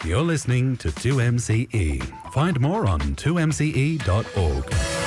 You're listening to 2MCE. Find more on 2mce.org.